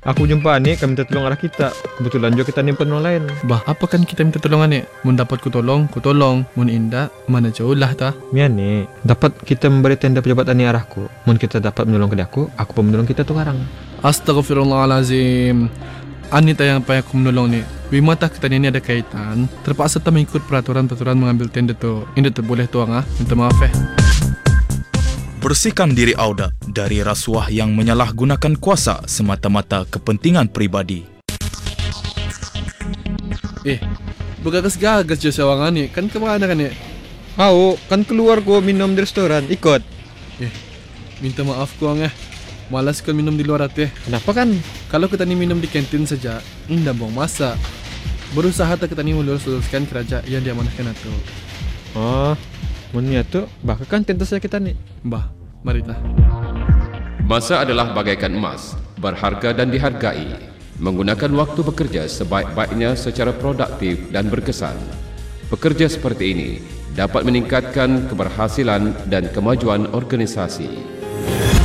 Aku jumpa ni, kami minta tolong arah kita. Kebetulan juga kita ni penolong lain. Bah, apa kan kita minta tolongan ni? Mun dapat ku tolong, mun indah, mana jauh lah ta. Mian ni, dapat kita memberi tenda pejabat ni arahku. Mun kita dapat menolong ke aku pun menolong kita tu karang. Astaghfirullahalazim. Ani tayang payah aku menolong ni. Wima tak kita ni ada kaitan. Terpaksa tak mengikut peraturan-peraturan mengambil tenda tu. Ini tak boleh tuang minta maaf Bersihkan diri Auda dari rasuah yang menyalahgunakan kuasa semata-mata kepentingan peribadi. Bergagas-gagas je sawangan ni. Kan ke mana kan ni? Kan keluar ko minum di restoran. Ikut. Minta maaf ku malas kau minum di luar hati. Kenapa kan? Kalau kita ni minum di kantin saja, indah buang masa. Berusaha tak kita ni melurus-luruskan kerja yang diamanahkan itu. Munia tu, bahkan kan tentu saja kita ni. Bah, marilah. Masa adalah bagaikan emas, berharga dan dihargai. Menggunakan waktu bekerja sebaik-baiknya secara produktif dan berkesan. Bekerja seperti ini dapat meningkatkan keberhasilan dan kemajuan organisasi.